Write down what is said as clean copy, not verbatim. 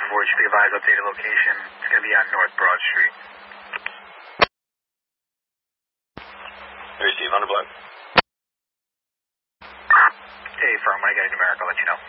Forge, be advised, updated location. It's going to be on North Broad Street. Receive, Underblood. Hey, firm, when I get a numeric, I'll let you know.